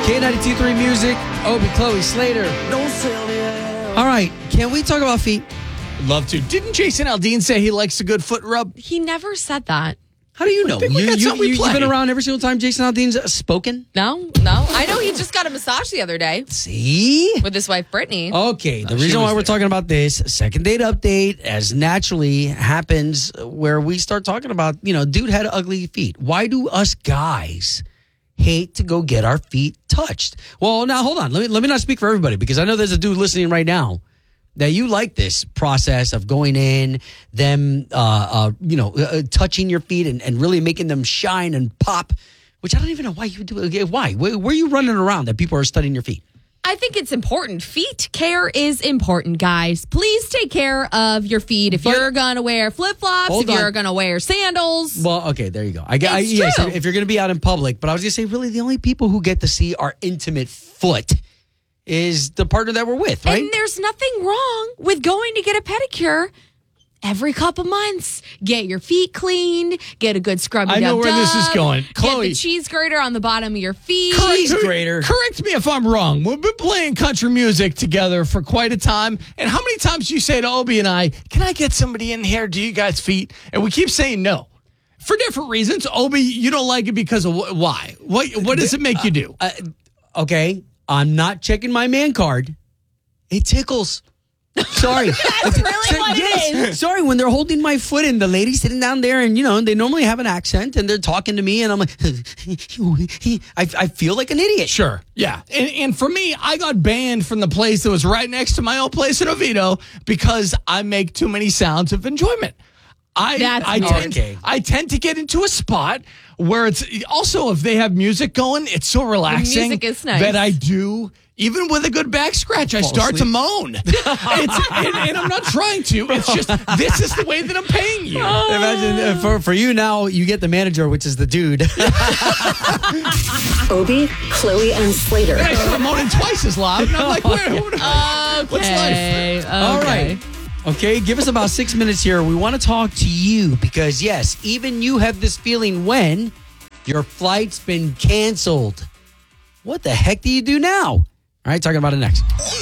K92.3 Music, Obi, Chloe, Slater. All right, can we talk about feet? Love to. Didn't Jason Aldean say he likes a good foot rub? He never said that. How do you know? You've play. been around every single time Jason Aldean's spoken? No. I know he just got a massage the other day See? with his wife, Brittany. Okay, the reason why we're talking about this, second date update, as naturally happens where we start talking about, dude had ugly feet. Why do us guys hate to go get our feet touched? Well, now, hold on. Let me not speak for everybody, because I know there's a dude listening right now that you like this process of going in, them, touching your feet and really making them shine and pop, which I don't even know why you do it. Why? Where are you running around that people are studying your feet? I think it's important. Feet care is important, guys. Please take care of your feet. If you're going to wear flip-flops, if you're going to wear sandals. Well, okay, there you go. It's true. If you're going to be out in public, but I was going to say, really, the only people who get to see our intimate foot is the partner that we're with, right? And there's nothing wrong with going to get a pedicure every couple months. Get your feet cleaned, get a good scrub. I know where this is going. Chloe. Get the cheese grater on the bottom of your feet. Cheese grater. Correct me if I'm wrong. We've been playing country music together for quite a time. And how many times do you say to Obi and I, can I get somebody in here? Do you guys feet? And we keep saying no. For different reasons. Obi, you don't like it because of why? What does it make you do? Okay, I'm not checking my man card. It tickles. Sorry. That's really what it is. Sorry, when they're holding my foot and the lady's sitting down there and, they normally have an accent and they're talking to me and I'm like, I feel like an idiot. Sure. Yeah. And for me, I got banned from the place that was right next to my old place in Oviedo because I make too many sounds of enjoyment. I tend to get into a spot where it's also, if they have music going, it's so relaxing. The music is nice. That I do. Even with a good back scratch, I start to moan. And I'm not trying to. It's just, this is the way that I'm paying you. Imagine for you now, you get the manager, which is the dude. Obi, Chloe, and Slater. And I start moaning twice as loud. And I'm like, what's life? All right. Okay, give us about 6 minutes here. We want to talk to you because, yes, even you have this feeling when your flight's been canceled. What the heck do you do now? All right, talking about it next.